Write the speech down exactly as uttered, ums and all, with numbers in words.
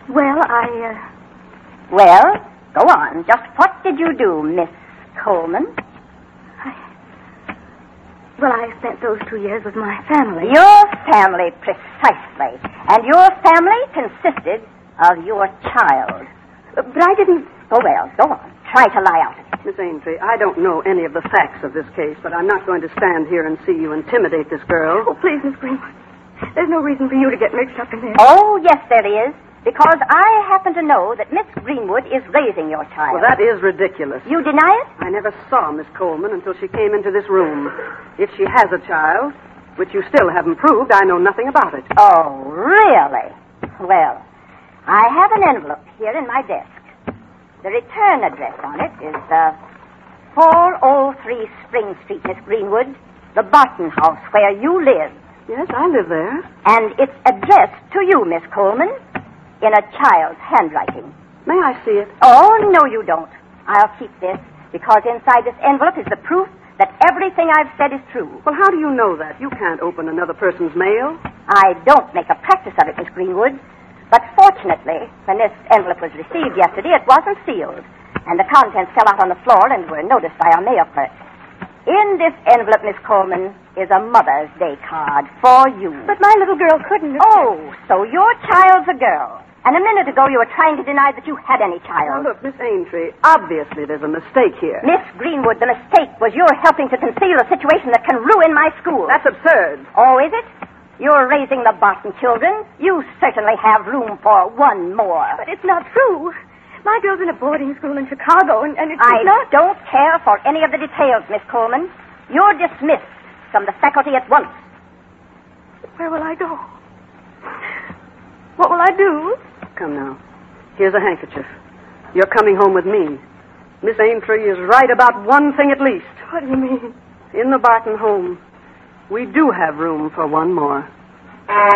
Well, I, uh... Well, go on. Just what did you do, Miss Coleman? I... Well, I spent those two years with my family. Your family, precisely. And your family consisted of your child. But I didn't... Oh, well, go on. Try to lie out of it. Miss Aintree, I don't know any of the facts of this case, but I'm not going to stand here and see you intimidate this girl. Oh, please, Miss Greenwood. There's no reason for you to get mixed up in this. Oh, yes, there is. Because I happen to know that Miss Greenwood is raising your child. Well, that is ridiculous. You deny it? I never saw Miss Coleman until she came into this room. If she has a child, which you still haven't proved, I know nothing about it. Oh, really? Well, I have an envelope here in my desk. The return address on it is uh, four oh three Spring Street, Miss Greenwood, the Barton House where you live. Yes, I live there. And it's addressed to you, Miss Coleman, in a child's handwriting. May I see it? Oh, no, you don't. I'll keep this, because inside this envelope is the proof that everything I've said is true. Well, how do you know that? You can't open another person's mail. I don't make a practice of it, Miss Greenwood. But fortunately, when this envelope was received yesterday, it wasn't sealed, and the contents fell out on the floor and were noticed by our mail clerk. In this envelope, Miss Coleman, is a Mother's Day card for you. But my little girl couldn't... Oh, so your child's a girl. And a minute ago you were trying to deny that you had any child. Now, look, Miss Aintree, obviously there's a mistake here. Miss Greenwood, the mistake was your helping to conceal a situation that can ruin my school. That's absurd. Oh, is it? You're raising the Barton children. You certainly have room for one more. But it's not true. My girl's in a boarding school in Chicago, and, and it's I not... don't care for any of the details, Miss Coleman. You're dismissed from the faculty at once. Where will I go? What will I do? Come now. Here's a handkerchief. You're coming home with me. Miss Aintree is right about one thing at least. What do you mean? In the Barton home, we do have room for one more.